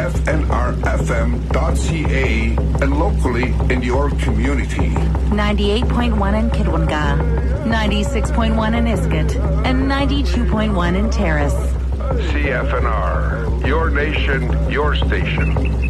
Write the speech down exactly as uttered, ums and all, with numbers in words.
f n r f m dot c a and locally in your community. ninety-eight point one in Kidwinga, ninety-six point one in Iskut, and ninety-two point one in Terrace. C F N R, your nation, your station.